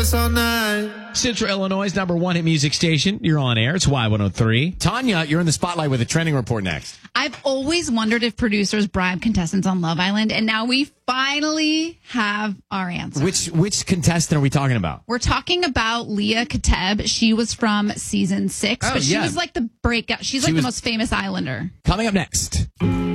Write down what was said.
this all night. Central Illinois' number one hit music station. You're on air. It's Y103. Tanya, you're in the spotlight with a trending report next. I've always wondered if producers bribe contestants on Love Island, and now we finally have our answer. Which contestant are we talking about? We're talking about Leah Kateb. She was from season 6, but she was like the breakout. She's like the most famous Islander. Coming up next.